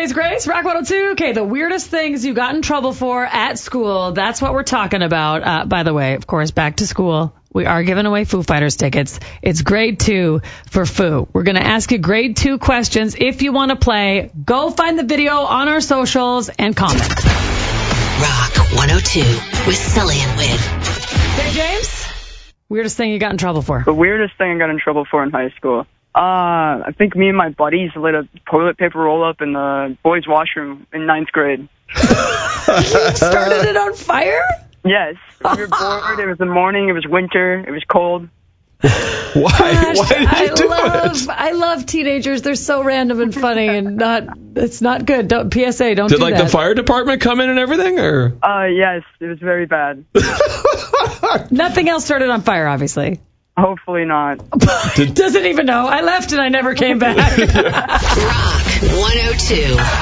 it's Grace, Rock 102. Okay, the weirdest things you got in trouble for at school. That's what we're talking about. By the way, of course, back to school. We are giving away Foo Fighters tickets. It's grade 2 for Foo. We're going to ask you grade 2 questions. If you want to play, go find the video on our socials and comment. Rock 102 with Sully and Wid. Hey, James. Weirdest thing you got in trouble for? The weirdest thing I got in trouble for in high school. I think me and my buddies lit a toilet paper roll-up in the boys' washroom in 9th grade. Started it on fire? Yes. We were bored. It was the morning. It was winter. It was cold. Why? Why did you do it? I love teenagers. They're so random and funny, and it's not good. PSA, don't do that. Did the fire department come in and everything, or? Yes, it was very bad. Nothing else started on fire, obviously. Hopefully not. Doesn't even know. I left and I never came back. Rock 102.